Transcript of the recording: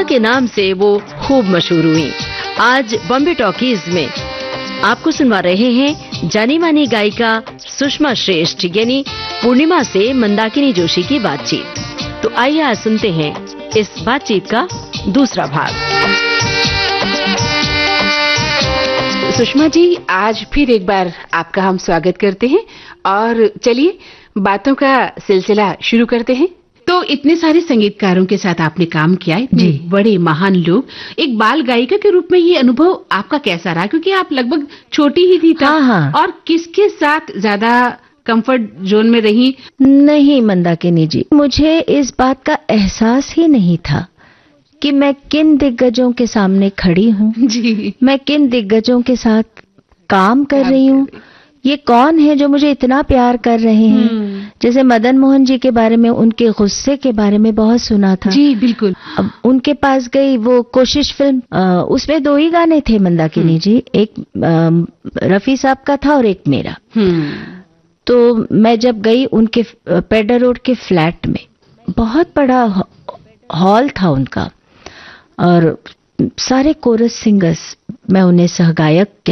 के नाम से वो खूब मशहूर हुई। आज बॉम्बे टॉकीज में आपको सुनवा रहे हैं जानी मानी गायिका सुषमा श्रेष्ठ यानी पूर्णिमा से मंदाकिनी जोशी की बातचीत। तो आइए आज सुनते हैं इस बातचीत का दूसरा भाग। सुषमा जी, आज फिर एक बार आपका हम स्वागत करते हैं और चलिए बातों का सिलसिला शुरू करते हैं। तो इतने सारे संगीतकारों के साथ आपने काम किया, इतने बड़े महान लोग, एक बाल गायिका के रूप में ये अनुभव आपका कैसा रहा? क्योंकि आप लगभग छोटी ही थी तब। हाँ। और किसके साथ ज्यादा कंफर्ट जोन में रही? नहीं मंदाकिनी जी, मुझे इस बात का एहसास ही नहीं था कि मैं किन दिग्गजों के सामने खड़ी हूँ जी, मैं किन दिग्गजों के साथ काम कर रही हूँ। ये कौन है जो मुझे इतना प्यार कर रहे हैं? जैसे मदन मोहन जी के बारे में, उनके गुस्से के बारे में बहुत सुना था। जी बिल्कुल। अब उनके पास गई, वो कोशिश फिल्म, उसमें 2 ही गाने थे मंदाकिनी जी, एक रफी साहब का था और एक मेरा। तो मैं जब गई उनके पेडर रोड के फ्लैट में, बहुत बड़ा हॉल था उनका और सारे कोरस सिंगर्स, मैं उन्हें सहगायक